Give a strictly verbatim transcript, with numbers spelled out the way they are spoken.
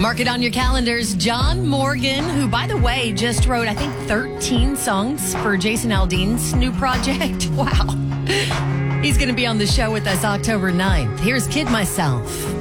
Mark it on your calendars. John Morgan, who, by the way, just wrote, I think, thirteen songs for Jason Aldean's new project. Wow. He's going to be on the show with us October ninth. Here's Kid Myself.